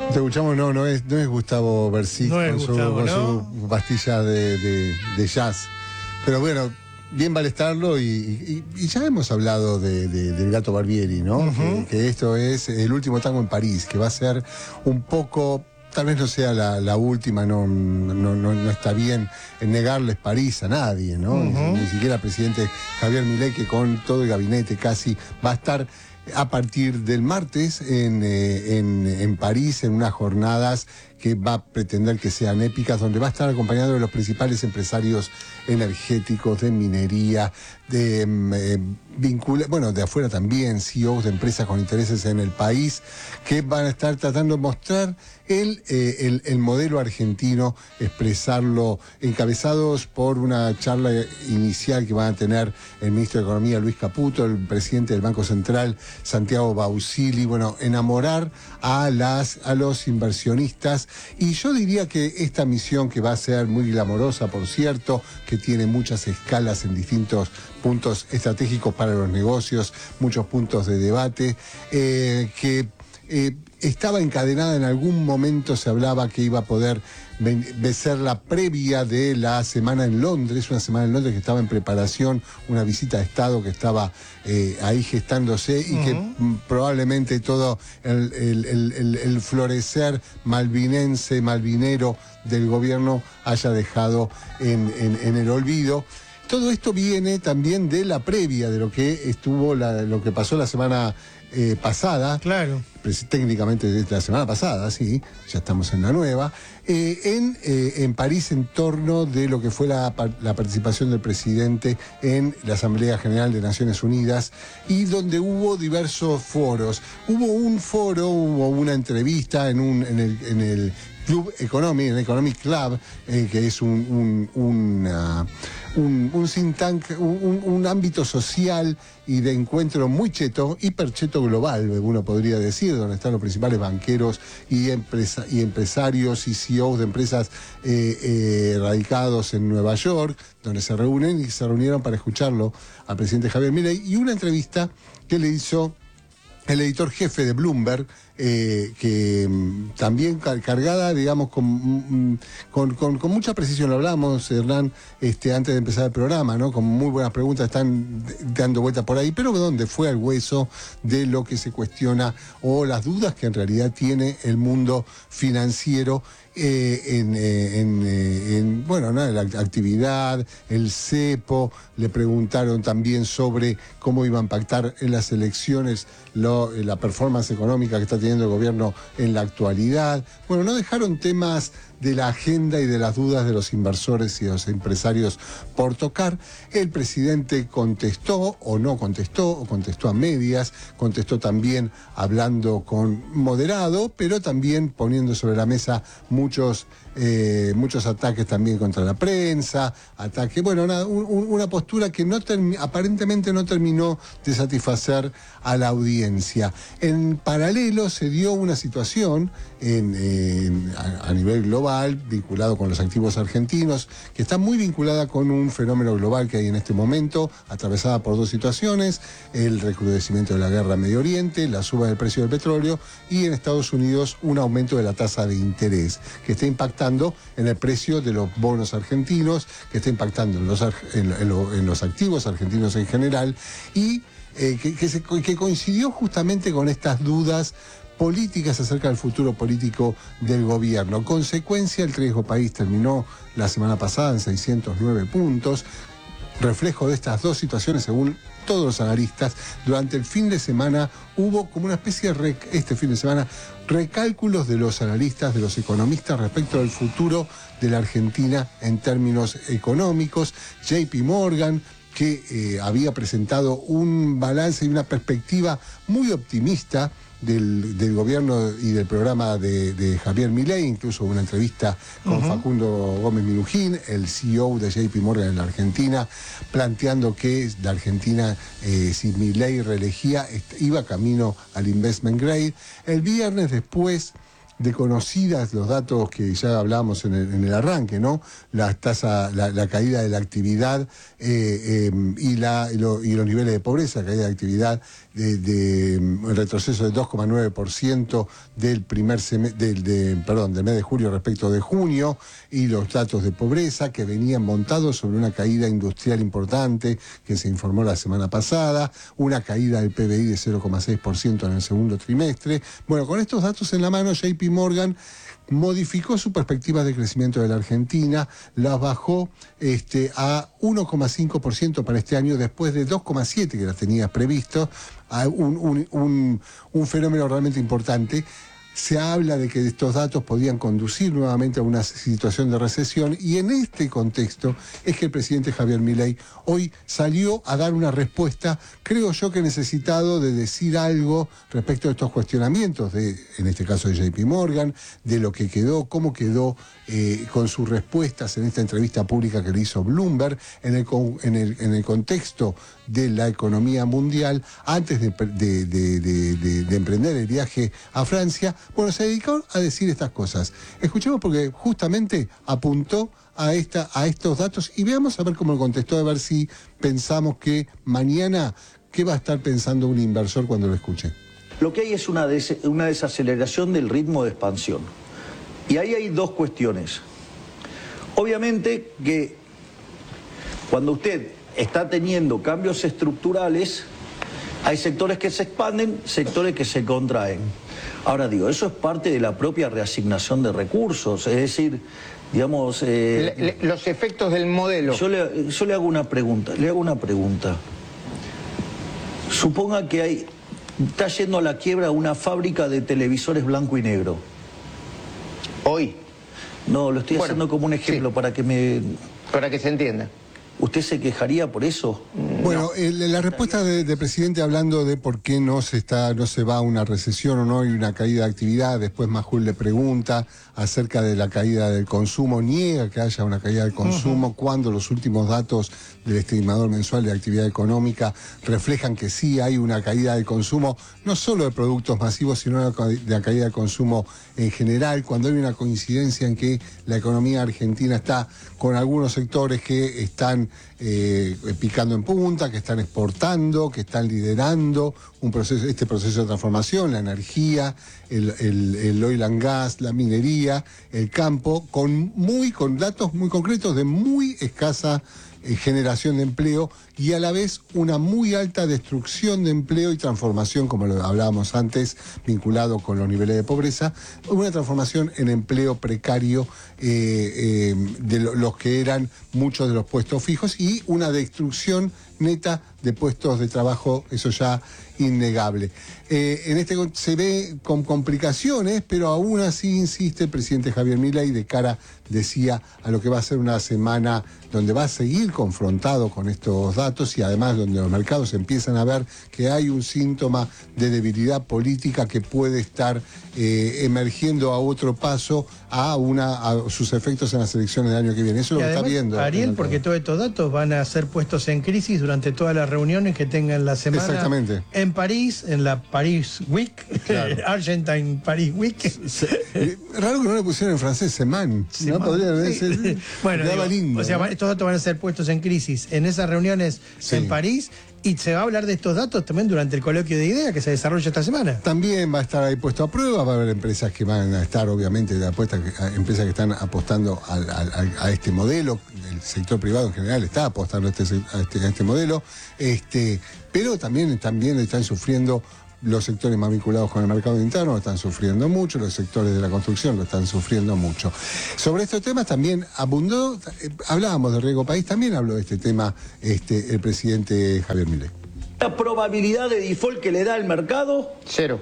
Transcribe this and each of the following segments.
Te escuchamos, no es Gustavo Bersic No es con, Gustavo, su pastilla de jazz. Pero bueno, bien vale estarlo y ya hemos hablado del Gato Barbieri, ¿no? Uh-huh. Que esto es el último tango en París, que va a ser un poco... Tal vez no sea la última, no está bien negarles París a nadie, ¿no? Uh-huh. Ni siquiera al presidente Javier Milei, que con todo el gabinete casi va a estar a partir del martes en París, en unas jornadas que va a pretender que sean épicas, donde va a estar acompañado de los principales empresarios energéticos, de minería, de afuera también, CEOs de empresas con intereses en el país, que van a estar tratando de mostrar el modelo argentino, expresarlo, encabezados por una charla inicial que van a tener el ministro de Economía, Luis Caputo, el presidente del Banco Central, Santiago Bausili, enamorar a los inversionistas. Y yo diría que esta misión, que va a ser muy glamorosa, por cierto, que tiene muchas escalas en distintos puntos estratégicos para los negocios, muchos puntos de debate, estaba encadenada en algún momento, se hablaba que iba a poder ser la previa de la semana en Londres, una semana en Londres que estaba en preparación, una visita de Estado que estaba ahí gestándose y que probablemente todo el florecer malvinense, malvinero del gobierno haya dejado en el olvido. Todo esto viene también de la previa de lo que lo que pasó la semana pasada. Claro. Técnicamente desde la semana pasada, sí, ya estamos en la nueva, en París, en torno de lo que fue la participación del presidente en la Asamblea General de Naciones Unidas, y donde hubo diversos foros. Hubo un foro, hubo una entrevista en el Club Economic, en Economic Club, que es un think tank, un ámbito social y de encuentro muy cheto, hipercheto global, uno podría decir, donde están los principales banqueros y empresarios y CEOs de empresas radicados en Nueva York, donde se reunieron para escucharlo al presidente Javier Milei, y una entrevista que le hizo el editor jefe de Bloomberg, que también cargada, digamos, con mucha precisión. Lo hablábamos, Hernán, antes de empezar el programa, ¿no? Con muy buenas preguntas, están dando vuelta por ahí, pero donde fue al hueso de lo que se cuestiona o las dudas que en realidad tiene el mundo financiero la actividad, el cepo. Le preguntaron también sobre cómo iba a impactar en las elecciones la performance económica que está teniendo el gobierno en la actualidad. No dejaron temas de la agenda y de las dudas de los inversores y de los empresarios por tocar. El presidente contestó o no contestó, o contestó a medias, contestó también hablando moderado, pero también poniendo sobre la mesa muchos ataques también contra la prensa, una postura que aparentemente no terminó de satisfacer a la audiencia. En paralelo se dio una situación a nivel global, vinculado con los activos argentinos, que está muy vinculada con un fenómeno global que hay en este momento, atravesada por dos situaciones: el recrudecimiento de la guerra en Medio Oriente, la suba del precio del petróleo, y en Estados Unidos un aumento de la tasa de interés, que está impactando en el precio de los bonos argentinos, que está impactando en los activos argentinos en general, y que coincidió justamente con estas dudas políticas acerca del futuro político del gobierno. Consecuencia, el riesgo país terminó la semana pasada en 609 puntos, reflejo de estas dos situaciones según todos los analistas. Durante el fin de semana hubo como una especie de recálculos de los analistas, de los economistas, respecto al futuro de la Argentina en términos económicos. JP Morgan, que había presentado un balance y una perspectiva muy optimista del gobierno y del programa de Javier Milei, incluso una entrevista con Facundo Gómez Minujín, el CEO de JP Morgan en la Argentina, planteando que la Argentina, si Milei reelegía, iba camino al investment grade. El viernes después de conocidas, los datos que ya hablábamos en el arranque, ¿no? La tasa, la caída de la actividad y los niveles de pobreza, caída de actividad el retroceso del 2,9% del del mes de julio respecto de junio, y los datos de pobreza que venían montados sobre una caída industrial importante que se informó la semana pasada, una caída del PBI de 0,6% en el segundo trimestre. Bueno, con estos datos en la mano, JP Morgan modificó su perspectiva de crecimiento de la Argentina, las bajó a 1,5% para este año después de 2,7% que las tenía previsto, un fenómeno realmente importante. Se habla de que estos datos podían conducir nuevamente a una situación de recesión, y en este contexto es que el presidente Javier Milei hoy salió a dar una respuesta, creo yo que necesitado de decir algo respecto a estos cuestionamientos, en este caso de JP Morgan, de lo que quedó, cómo quedó con sus respuestas en esta entrevista pública que le hizo Bloomberg, en el contexto de la economía mundial, antes de emprender el viaje a Francia. Bueno, se dedicó a decir estas cosas. Escuchemos, porque justamente apuntó a estos datos, y veamos a ver cómo lo contestó, a ver si pensamos que mañana, ¿qué va a estar pensando un inversor cuando lo escuche? Lo que hay es una desaceleración del ritmo de expansión. Y ahí hay dos cuestiones. Obviamente que cuando usted está teniendo cambios estructurales, hay sectores que se expanden, sectores que se contraen. Ahora digo, eso es parte de la propia reasignación de recursos, es decir, digamos... los efectos del modelo. Yo le hago una pregunta, Suponga que está yendo a la quiebra una fábrica de televisores blanco y negro. Hoy. No, lo estoy haciendo como un ejemplo, sí, para que se entienda. ¿Usted se quejaría por eso? Bueno, la respuesta del presidente hablando de por qué no se va a una recesión o no y una caída de actividad. Después Majul le pregunta acerca de la caída del consumo, niega que haya una caída del consumo, cuando los últimos datos del estimador mensual de actividad económica reflejan que sí hay una caída del consumo, no solo de productos masivos, sino de la caída del consumo en general, cuando hay una coincidencia en que la economía argentina está con algunos sectores que están picando en punta, que están exportando, que están liderando este proceso de transformación, la energía, el oil and gas, la minería, el campo, con datos muy concretos de muy escasa generación de empleo, y a la vez una muy alta destrucción de empleo y transformación, como lo hablábamos antes, vinculado con los niveles de pobreza, una transformación en empleo precario de los que eran muchos de los puestos fijos, y una destrucción neta de puestos de trabajo, eso ya innegable. Se ve con complicaciones, pero aún así insiste el presidente Javier Milei de cara, decía, a lo que va a ser una semana donde va a seguir confrontado con estos datos, y además donde los mercados empiezan a ver que hay un síntoma de debilidad política que puede estar emergiendo a otro paso a sus efectos en las elecciones del año que viene. Eso es lo que está viendo Ariel, porque todos estos datos van a ser puestos en crisis durante todas las reuniones que tengan la semana. Exactamente. En París, en la Paris Week, claro. Argentine Paris Week. Raro que no le pusieron en francés, Seman. No podría ser. Bueno, lindo, o sea, estos datos van a ser puestos en crisis en esas reuniones en París. Y se va a hablar de estos datos también durante el coloquio de ideas que se desarrolla esta semana. También va a estar ahí puesto a prueba, va a haber empresas que van a estar, obviamente, empresas que están apostando a este modelo. El sector privado en general está apostando a este modelo. Pero también están sufriendo. Los sectores más vinculados con el mercado interno lo están sufriendo mucho, los sectores de la construcción lo están sufriendo mucho. Sobre estos temas también abundó, hablábamos de riesgo país, también habló de este tema el presidente Javier Milei. La probabilidad de default que le da el mercado, cero.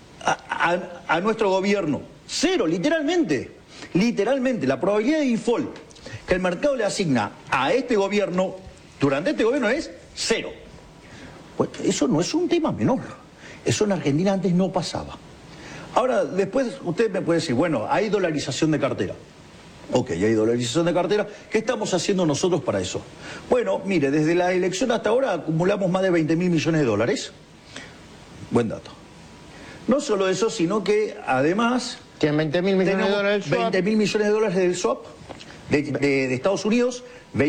A nuestro gobierno, cero, literalmente. Literalmente, la probabilidad de default que el mercado le asigna a este gobierno, durante este gobierno, es cero. Pues eso no es un tema menor. Eso en Argentina antes no pasaba. Ahora, después usted me puede decir, bueno, hay dolarización de cartera. Ok, hay dolarización de cartera. ¿Qué estamos haciendo nosotros para eso? Bueno, mire, desde la elección hasta ahora acumulamos más de 20.000 millones de dólares. Buen dato. No solo eso, sino que además Tienen 20.000 millones de dólares del swap. 20.000 millones de dólares del swap de Estados Unidos,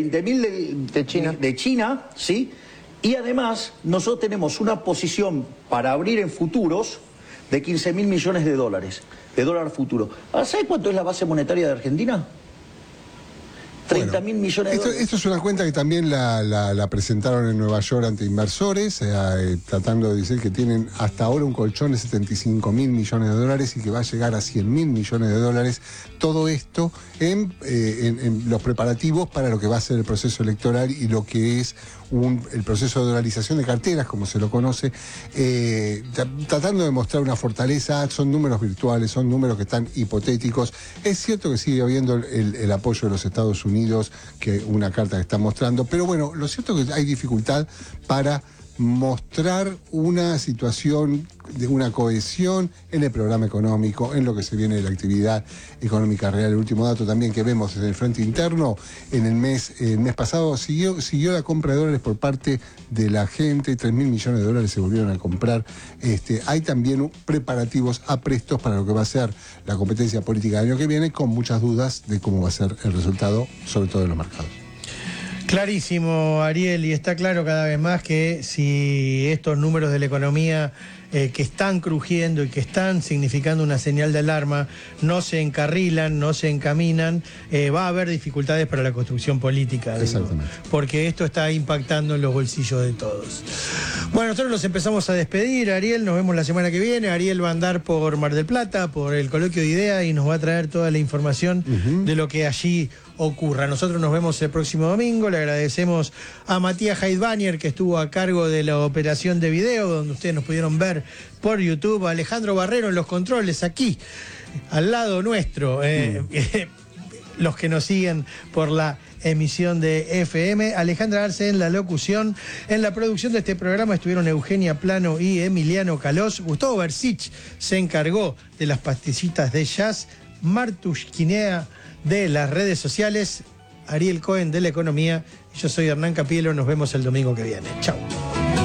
20.000 de China, ¿sí? Y además nosotros tenemos una posición para abrir en futuros de 15.000 millones de dólares, de dólar futuro. ¿Sabes cuánto es la base monetaria de Argentina? 30.000 millones de dólares. Esto es una cuenta que también la presentaron en Nueva York ante inversores, tratando de decir que tienen hasta ahora un colchón de 75.000 millones de dólares y que va a llegar a 100.000 millones de dólares. Todo esto en los preparativos para lo que va a ser el proceso electoral y lo que es el proceso de dolarización de carteras, como se lo conoce, tratando de mostrar una fortaleza. Son números virtuales, son números que están hipotéticos. Es cierto que sigue habiendo el apoyo de los Estados Unidos, que una carta que está mostrando, pero bueno, lo cierto es que hay dificultad para mostrar una situación de una cohesión en el programa económico, en lo que se viene de la actividad económica real. El último dato también que vemos en el frente interno, en el mes pasado siguió la compra de dólares por parte de la gente, 3.000 millones de dólares se volvieron a comprar. Hay también preparativos aprestos para lo que va a ser la competencia política del año que viene, con muchas dudas de cómo va a ser el resultado, sobre todo en los mercados. Clarísimo, Ariel, y está claro cada vez más que si estos números de la economía que están crujiendo y que están significando una señal de alarma no se encarrilan, no se encaminan, va a haber dificultades para la construcción política. Exactamente. Porque esto está impactando en los bolsillos de todos. Bueno, nosotros nos empezamos a despedir, Ariel, nos vemos la semana que viene. Ariel va a andar por Mar del Plata, por el coloquio de ideas y nos va a traer toda la información de lo que allí ocurra. Nosotros nos vemos el próximo domingo. Le agradecemos a Matías Heidbanier, que estuvo a cargo de la operación de video, donde ustedes nos pudieron ver por YouTube. A Alejandro Barrero en los controles, aquí, al lado nuestro. Los que nos siguen por la emisión de FM. Alejandra Arce en la locución. En la producción de este programa estuvieron Eugenia Plano y Emiliano Calós. Gustavo Bersich se encargó de las pastillitas de jazz. Martush Quinea de las redes sociales, Ariel Cohen de la economía, y yo soy Hernán Capielo. Nos vemos el domingo que viene. Chau.